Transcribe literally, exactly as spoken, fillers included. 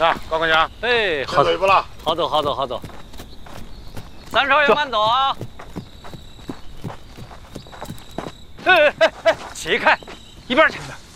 啊，高官长， 哎， 好走一步了。 好走，好走，好走。三少爷慢走啊！哎哎哎，起开，一边去。